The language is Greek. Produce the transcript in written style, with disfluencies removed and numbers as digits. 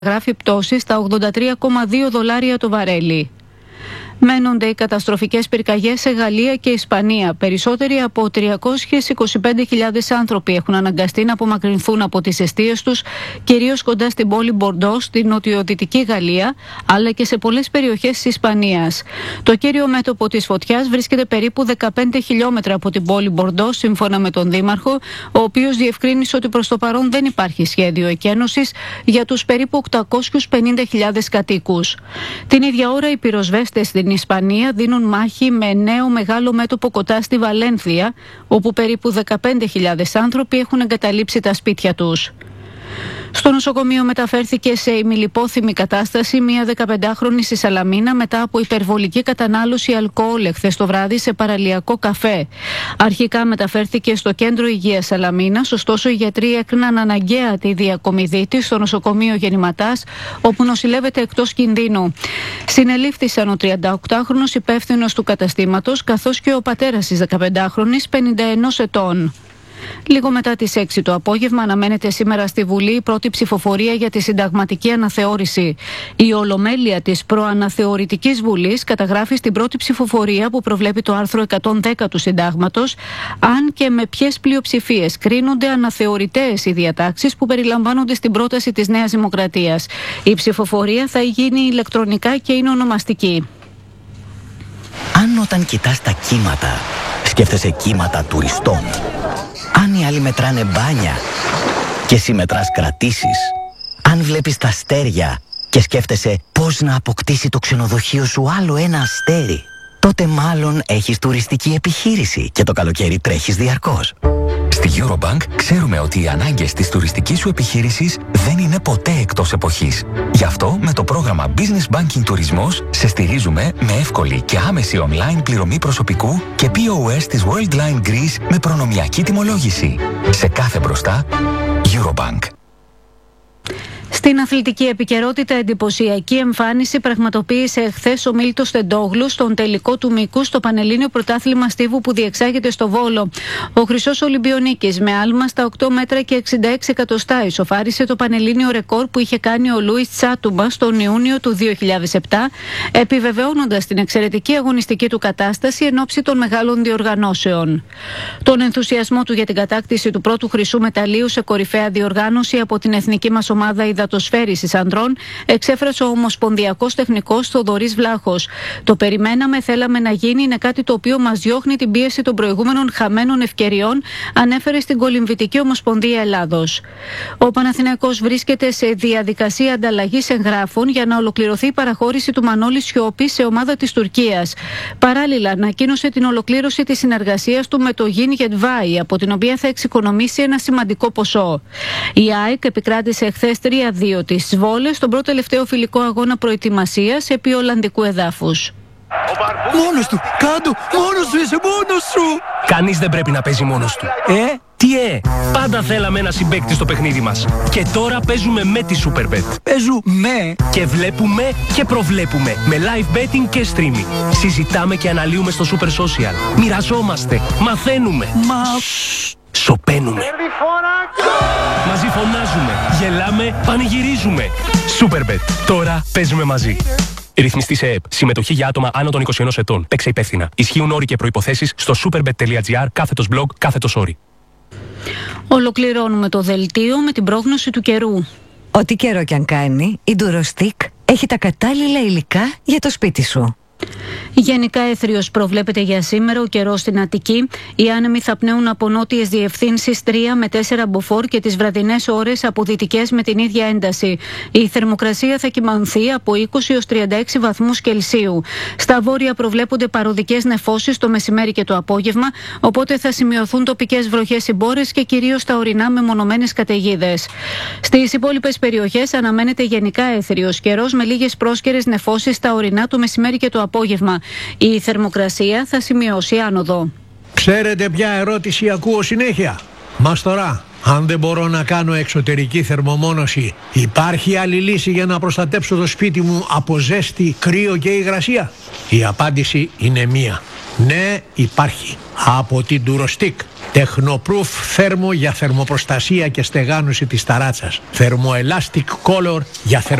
γράφει πτώση στα $83,2 το βαρέλι. Μένονται οι καταστροφικές πυρκαγιές σε Γαλλία και Ισπανία. Περισσότεροι από 325.000 άνθρωποι έχουν αναγκαστεί να απομακρυνθούν από τις εστίες τους, κυρίως κοντά στην πόλη Μπορντό, στην νοτιοδυτική Γαλλία, αλλά και σε πολλές περιοχές της Ισπανίας. Το κύριο μέτωπο της φωτιάς βρίσκεται περίπου 15 χιλιόμετρα από την πόλη Μπορντό, σύμφωνα με τον Δήμαρχο, ο οποίος διευκρίνησε ότι προς το παρόν δεν υπάρχει σχέδιο εκένωσης για τους περίπου 850.000 κατοίκους. Την ίδια ώρα, οι πυροσβέστες στην Ισπανία δίνουν μάχη με νέο μεγάλο μέτωπο κοντά στη Βαλένθια, όπου περίπου 15.000 άνθρωποι έχουν εγκαταλείψει τα σπίτια τους. Στο νοσοκομείο μεταφέρθηκε σε ημιλιπόθυμη κατάσταση μία 15χρονη στη Σαλαμίνα μετά από υπερβολική κατανάλωση αλκοόλ εχθές το βράδυ σε παραλιακό καφέ. Αρχικά μεταφέρθηκε στο κέντρο υγείας Σαλαμίνας, ωστόσο οι γιατροί έκριναν αναγκαία τη διακομιδή της στο νοσοκομείο Γεννηματάς, όπου νοσηλεύεται εκτός κινδύνου. Συνελήφθησαν ο 38χρονος υπεύθυνος του καταστήματος, καθώς και ο πατέρας της 15χρονης, 51 ετών. Λίγο μετά τις 6 το απόγευμα αναμένεται σήμερα στη Βουλή η πρώτη ψηφοφορία για τη συνταγματική αναθεώρηση. Η Ολομέλεια της Προαναθεωρητικής Βουλής καταγράφει στην πρώτη ψηφοφορία που προβλέπει το άρθρο 110 του Συντάγματος αν και με ποιες πλειοψηφίες κρίνονται αναθεωρητές οι διατάξεις που περιλαμβάνονται στην πρόταση της Νέας Δημοκρατίας. Η ψηφοφορία θα γίνει ηλεκτρονικά και είναι ονομαστική. Αν όταν κοιτάς τα κύματα σκέφτεσαι κύματα τουριστών, αν οι άλλοι μετράνε μπάνια και εσύ μετράς κρατήσεις, αν βλέπεις τα αστέρια και σκέφτεσαι πώς να αποκτήσει το ξενοδοχείο σου άλλο ένα αστέρι, τότε μάλλον έχεις τουριστική επιχείρηση και το καλοκαίρι τρέχεις διαρκώς. Στη Eurobank ξέρουμε ότι οι ανάγκες της τουριστικής σου επιχείρησης δεν είναι ποτέ εκτός εποχής. Γι' αυτό με το πρόγραμμα Business Banking Τουρισμός σε στηρίζουμε με εύκολη και άμεση online πληρωμή προσωπικού και POS της Worldline Greece με προνομιακή τιμολόγηση. Σε κάθε μπροστά, Eurobank. Στην αθλητική επικαιρότητα, εντυπωσιακή εμφάνιση πραγματοποίησε εχθές ο Μίλτος Τεντόγλου στον τελικό του μήκου στο Πανελλήνιο Πρωτάθλημα Στίβου που διεξάγεται στο Βόλο. Ο Χρυσός Ολυμπιονίκης με άλμα στα 8 μέτρα και 66 εκατοστά ισοφάρισε το πανελλήνιο ρεκόρ που είχε κάνει ο Λούις Τσάτουμπα τον Ιούνιο του 2007, επιβεβαιώνοντας την εξαιρετική αγωνιστική του κατάσταση εν ώψη των μεγάλων διοργανώσεων. Τον ενθουσιασμό του για την κατάκτηση του πρώτου χρυσού μεταλλίου σε κορυφαία διοργάνωση από την εθνική μας ομάδα υδατοσφαίρισης ανδρών εξέφρασε ο ομοσπονδιακός τεχνικός Θοδωρής Βλάχος. Το περιμέναμε, θέλαμε να γίνει, είναι κάτι το οποίο μας διώχνει την πίεση των προηγούμενων χαμένων ευκαιριών, ανέφερε στην Κολυμβητική Ομοσπονδία Ελλάδος. Ο Παναθηναϊκός βρίσκεται σε διαδικασία ανταλλαγής εγγράφων για να ολοκληρωθεί η παραχώρηση του Μανώλη Σιώπη σε ομάδα της Τουρκίας. Παράλληλα, ανακοίνωσε την ολοκλήρωση της συνεργασίας του με το Γιν Γετβάη, από την οποία θα εξοικονομήσει ένα σημαντικό ποσό. Η ΑΕΚ επικράτησε εχθές 3-2 τις Βόλες στον πρώτο τελευταίο φιλικό αγώνα προετοιμασίας επί Ολλανδικού εδάφους. Μόνος του! Κάντο! Μόνος σου! Είσαι μόνος σου! Κανείς δεν πρέπει να παίζει μόνος του. Τι πάντα θέλαμε ένα συμπαίκτη στο παιχνίδι μας. Και τώρα παίζουμε με τη Superbet. Παίζουμε! Και βλέπουμε και προβλέπουμε με live betting και streaming. Συζητάμε και αναλύουμε στο Super Social. Μοιραζόμαστε, μαθαίνουμε. Σοπαίνουμε. Μαζί φωνάζουμε, γελάμε, πανηγυρίζουμε. Superbet. Τώρα παίζουμε μαζί. Ρυθμιστή σε ΕΕΠ. Συμμετοχή για άτομα άνω των 21 ετών. Παίξε υπεύθυνα. Ισχύουν όροι και προϋποθέσεις στο superbet.gr/blog/όροι. Ολοκληρώνουμε το δελτίο με την πρόγνωση του καιρού. Ό,τι καιρό κι αν κάνει, η Durostic έχει τα κατάλληλα υλικά για το σπίτι σου. Γενικά έθριος προβλέπεται για σήμερα, ο καιρός στην Αττική. Οι άνεμοι θα πνέουν από νότιες διευθύνσεις 3 με 4 μποφόρ και τις βραδινές ώρες από δυτικές με την ίδια ένταση. Η θερμοκρασία θα κυμανθεί από 20 έως 36 βαθμούς Κελσίου. Στα βόρεια προβλέπονται παροδικές νεφώσεις το μεσημέρι και το απόγευμα, οπότε θα σημειωθούν τοπικές βροχές ή μπόρες και κυρίως στα ορεινά μεμονωμένες καταιγίδες. Στις υπόλοιπες περιοχές αναμένεται γενικά έθριος καιρός με λίγες πρόσκαιρες νεφώσεις στα ορεινά το μεσημέρι και το απόγευμα. Η θερμοκρασία θα σημειώσει άνοδο. Ξέρετε ποια ερώτηση ακούω συνέχεια? Μαστορά, αν δεν μπορώ να κάνω εξωτερική θερμομόνωση, υπάρχει άλλη λύση για να προστατέψω το σπίτι μου από ζέστη, κρύο και υγρασία? Η απάντηση είναι μία. Ναι, υπάρχει. Από την Durostic. Technoproof θέρμο για θερμοπροστασία και στεγάνωση της ταράτσας. Thermoelastic Color για